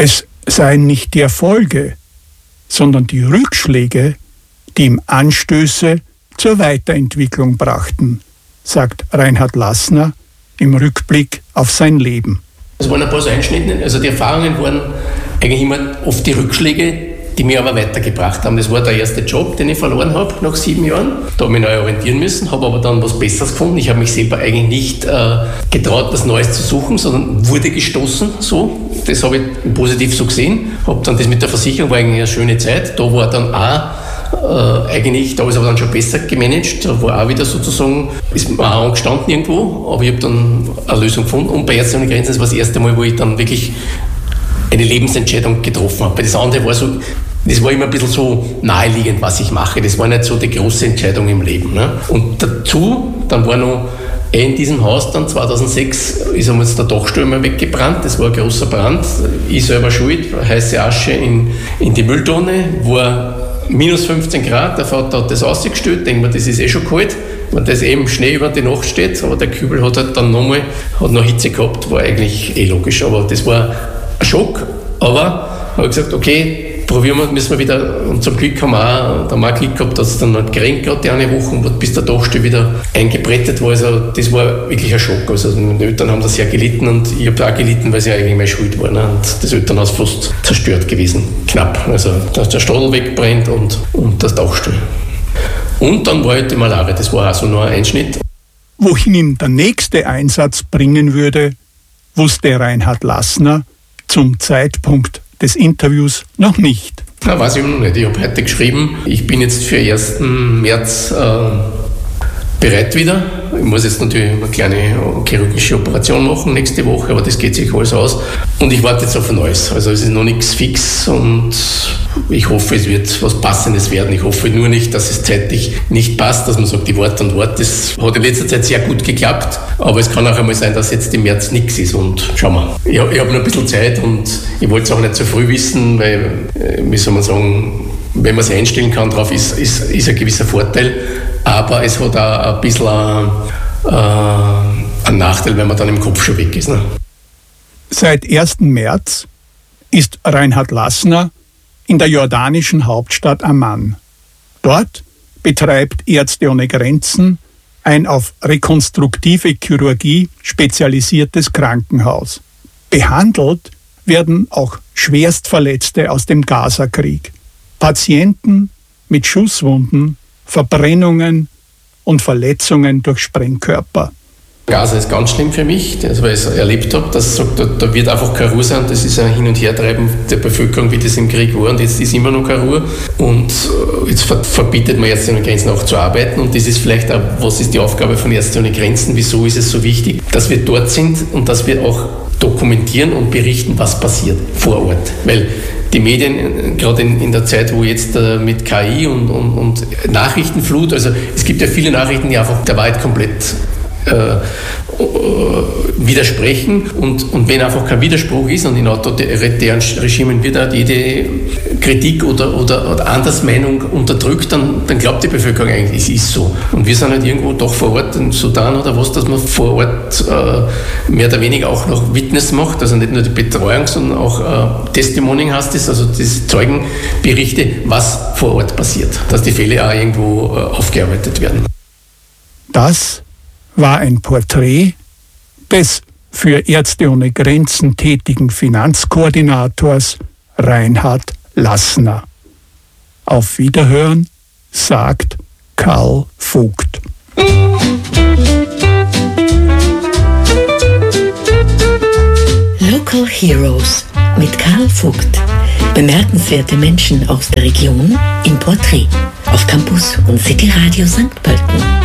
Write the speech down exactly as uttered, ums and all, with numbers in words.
Es seien nicht die Erfolge, sondern die Rückschläge, die ihm Anstöße zur Weiterentwicklung brachten, sagt Reinhard Lassner im Rückblick auf sein Leben. Es waren ein paar so Einschnitte, also die Erfahrungen waren eigentlich immer oft die Rückschläge, die mich aber weitergebracht haben. Das war der erste Job, den ich verloren habe nach sieben Jahren. Da habe ich mich neu orientieren müssen, habe aber dann was Besseres gefunden. Ich habe mich selber eigentlich nicht äh, getraut, was Neues zu suchen, sondern wurde gestoßen. So. Das habe ich positiv so gesehen. Habe dann das mit der Versicherung, war eigentlich eine schöne Zeit. Da war dann auch äh, eigentlich, da ist aber dann schon besser gemanagt. Da war auch wieder sozusagen, ist mir auch angestanden irgendwo, aber ich habe dann eine Lösung gefunden. Und bei Ärzte ohne Grenzen, das war das erste Mal, wo ich dann wirklich eine Lebensentscheidung getroffen habe. Weil das andere war so, das war immer ein bisschen so naheliegend, was ich mache. Das war nicht so die große Entscheidung im Leben. Ne? Und dazu, dann war noch in diesem Haus dann zweitausendsechs ist uns der Dachstuhl mal weggebrannt. Das war ein großer Brand. Ich selber schuld, heiße Asche in, in die Mülltonne, war minus fünfzehn Grad. Der Vater hat das ausgestellt, denkt man, das ist eh schon kalt, wenn das eben Schnee über die Nacht steht. Aber der Kübel hat halt dann nochmal, hat noch Hitze gehabt, war eigentlich eh logisch. Aber das war ein Schock, aber habe ich gesagt, okay, probieren wir, müssen wir wieder, und zum Glück haben wir auch, da haben wir auch Glück gehabt, dass es dann nicht geregnet hat, die eine Woche, bis der Dachstuhl wieder eingebrettet war. Also das war wirklich ein Schock. Also meine Eltern haben da sehr gelitten und ich habe auch gelitten, weil es ja eigentlich meine Schuld war. Ne? Und das Elternhaus fast zerstört gewesen, knapp. Also dass der Stadel wegbrennt und, und das Dachstuhl. Und dann war halt die Malaria, das war also nur ein Einschnitt. Wohin ihn der nächste Einsatz bringen würde, wusste Reinhard Lassner zum Zeitpunkt des Interviews noch nicht. Na, weiß ich noch nicht. Ich habe heute geschrieben, ich bin jetzt für ersten März äh, bereit wieder. Ich muss jetzt natürlich eine kleine chirurgische Operation machen nächste Woche, aber das geht sich alles aus. Und ich warte jetzt auf ein Neues. Also es ist noch nichts fix und ich hoffe, es wird was Passendes werden. Ich hoffe nur nicht, dass es zeitlich nicht passt, dass man sagt, die Wort und Wort. Das hat in letzter Zeit sehr gut geklappt, aber es kann auch einmal sein, dass jetzt im März nichts ist und schauen wir. Ich, ich habe noch ein bisschen Zeit und ich wollte es auch nicht zu früh wissen, weil, wie soll man sagen, wenn man sich einstellen kann drauf, ist, ist, ist ein gewisser Vorteil. Aber es hat auch ein bisschen ein, äh, einen Nachteil, wenn man dann im Kopf schon weg ist. Ne? Seit ersten März ist Reinhard Lassner in der jordanischen Hauptstadt Amman. Dort betreibt Ärzte ohne Grenzen ein auf rekonstruktive Chirurgie spezialisiertes Krankenhaus. Behandelt werden auch Schwerstverletzte aus dem Gazakrieg. Patienten mit Schusswunden, Verbrennungen und Verletzungen durch Sprengkörper. Gaza ist ganz schlimm für mich, weil ich es erlebt habe, dass sagt, da, da wird einfach keine Ruhe sein. Das ist ein Hin- und Hertreiben der Bevölkerung, wie das im Krieg war. Und jetzt ist immer noch keine Ruhe. Und jetzt verbietet man Ärzte ohne Grenzen auch zu arbeiten. Und das ist vielleicht auch, was ist die Aufgabe von Ärzte ohne Grenzen? Wieso ist es so wichtig, dass wir dort sind und dass wir auch dokumentieren und berichten, was passiert vor Ort? Weil die Medien, gerade in, in der Zeit, wo jetzt äh, mit K I und, und, und Nachrichtenflut, also es gibt ja viele Nachrichten, die einfach der Wahrheit komplett äh, widersprechen und, und wenn einfach kein Widerspruch ist und in autoritären Regimen wird auch jede Kritik oder, oder, oder Andersmeinung unterdrückt, dann, dann glaubt die Bevölkerung eigentlich, es ist so. Und wir sind halt irgendwo doch vor Ort im Sudan oder was, dass man vor Ort äh, mehr oder weniger auch noch Witness macht, also nicht nur die Betreuung, sondern auch äh, Testimonial heißt es, also diese Zeugenberichte, was vor Ort passiert, dass die Fälle auch irgendwo äh, aufgearbeitet werden. Das war ein Porträt des für Ärzte ohne Grenzen tätigen Finanzkoordinators Reinhard Lassner. Auf Wiederhören, sagt Karl Vogt. Local Heroes mit Karl Vogt. Bemerkenswerte Menschen aus der Region im Porträt auf Campus und City Radio Sankt Pölten.